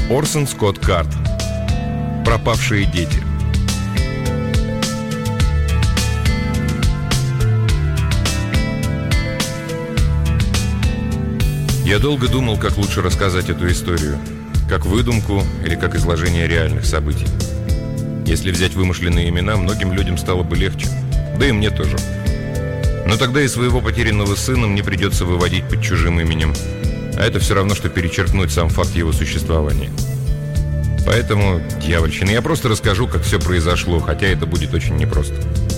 Орсон Скотт Кард. Пропавшие дети. Я долго думал, как лучше рассказать эту историю. Как выдумку или как изложение реальных событий. Если взять вымышленные имена, многим людям стало бы легче. Да и мне тоже. Но тогда и своего потерянного сына мне придется выводить под чужим именем. А это все равно, что перечеркнуть сам факт его существования. Поэтому, дьявольщина, я просто расскажу, как все произошло, хотя это будет очень непросто.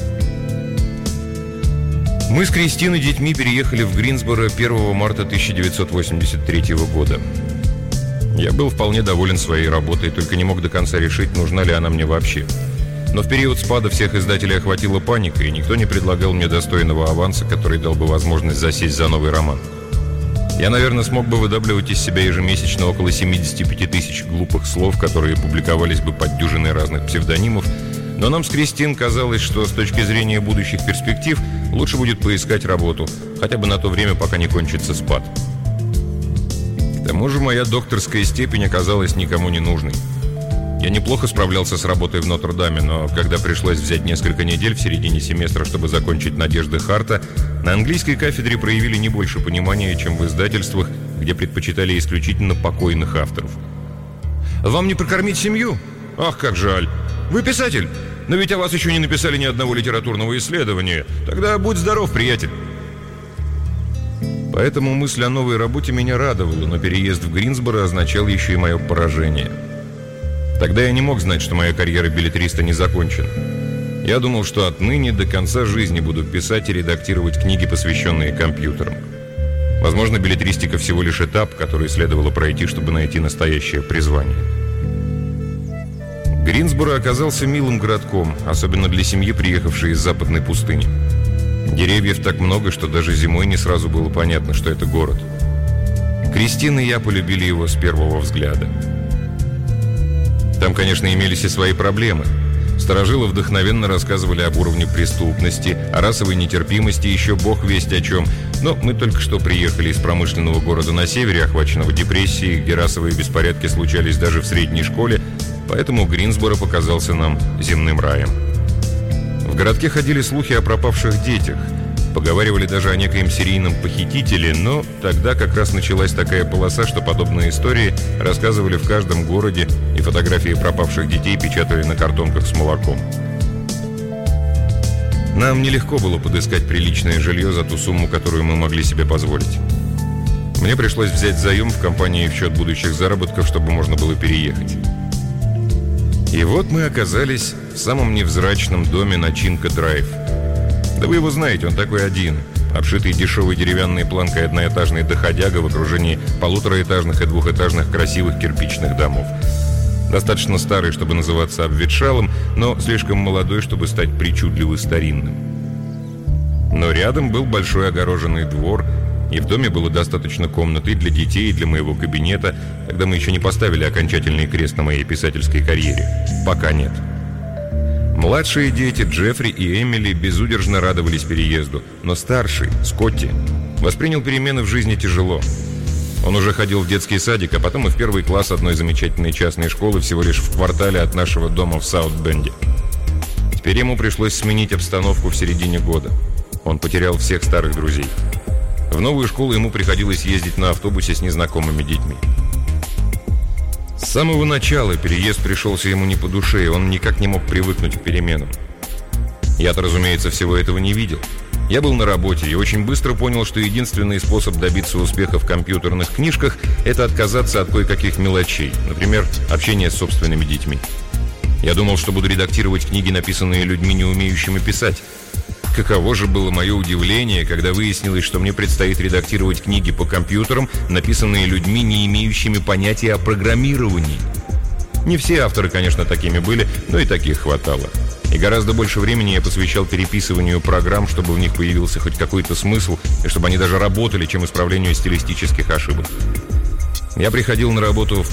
Мы с Кристиной детьми переехали в Гринсборо 1 марта 1983 года. Я был вполне доволен своей работой, только не мог до конца решить, нужна ли она мне вообще. Но в период спада всех издателей охватила паника, и никто не предлагал мне достойного аванса, который дал бы возможность засесть за новый роман. Я, наверное, смог бы выдавливать из себя ежемесячно около 75 тысяч глупых слов, которые публиковались бы под дюжиной разных псевдонимов, но нам с Кристин казалось, что с точки зрения будущих перспектив лучше будет поискать работу, хотя бы на то время, пока не кончится спад. К тому же моя докторская степень оказалась никому не нужной. Я неплохо справлялся с работой в Нотр-Даме, но когда пришлось взять несколько недель в середине семестра, чтобы закончить «Надежды Харта», на английской кафедре проявили не больше понимания, чем в издательствах, где предпочитали исключительно покойных авторов. «Вам не прокормить семью? Ах, как жаль! Вы писатель? Но ведь о вас еще не написали ни одного литературного исследования. Тогда будь здоров, приятель!» Поэтому мысль о новой работе меня радовала, но переезд в Гринсборо означал еще и мое поражение. Тогда я не мог знать, что моя карьера беллетриста не закончена. Я думал, что отныне до конца жизни буду писать и редактировать книги, посвященные компьютерам. Возможно, беллетристика всего лишь этап, который следовало пройти, чтобы найти настоящее призвание. Гринсборо оказался милым городком, особенно для семьи, приехавшей из западной пустыни. Деревьев так много, что даже зимой не сразу было понятно, что это город. Кристина и я полюбили его с первого взгляда. Там, конечно, имелись и свои проблемы. Старожилы вдохновенно рассказывали об уровне преступности, о расовой нетерпимости, еще бог весть о чем. Но мы только что приехали из промышленного города на севере, охваченного депрессией, где расовые беспорядки случались даже в средней школе, поэтому Гринсборо показался нам земным раем. В городке ходили слухи о пропавших детях. Поговаривали даже о некоем серийном похитителе, но тогда как раз началась такая полоса, что подобные истории рассказывали в каждом городе, и фотографии пропавших детей печатали на картонках с молоком. Нам нелегко было подыскать приличное жилье за ту сумму, которую мы могли себе позволить. Мне пришлось взять заем в компании в счет будущих заработков, чтобы можно было переехать. И вот мы оказались в самом невзрачном доме на Чинко-драйв. Да вы его знаете, он такой один, обшитый дешевой деревянной планкой одноэтажный доходяга в окружении полутораэтажных и двухэтажных красивых кирпичных домов. Достаточно старый, чтобы называться обветшалым, но слишком молодой, чтобы стать причудливо старинным. Но рядом был большой огороженный двор, и в доме было достаточно комнат и для детей, и для моего кабинета, когда мы еще не поставили окончательный крест на моей писательской карьере. Пока нет. Младшие дети, Джеффри и Эмили, безудержно радовались переезду, но старший, Скотти, воспринял перемены в жизни тяжело. Он уже ходил в детский садик, а потом и в первый класс одной замечательной частной школы всего лишь в квартале от нашего дома в Саут-Бенде. Теперь ему пришлось сменить обстановку в середине года. Он потерял всех старых друзей. В новую школу ему приходилось ездить на автобусе с незнакомыми детьми. С самого начала переезд пришелся ему не по душе, и он никак не мог привыкнуть к переменам. Я-то, разумеется, всего этого не видел. Я был на работе и очень быстро понял, что единственный способ добиться успеха в компьютерных книжках – это отказаться от кое-каких мелочей, например, общения с собственными детьми. Я думал, что буду редактировать книги, написанные людьми, не умеющими писать. Каково же было мое удивление, когда выяснилось, что мне предстоит редактировать книги по компьютерам, написанные людьми, не имеющими понятия о программировании. Не все авторы, конечно, такими были, но и таких хватало. И гораздо больше времени я посвящал переписыванию программ, чтобы в них появился хоть какой-то смысл, и чтобы они даже работали, чем исправлению стилистических ошибок. Я приходил на работу в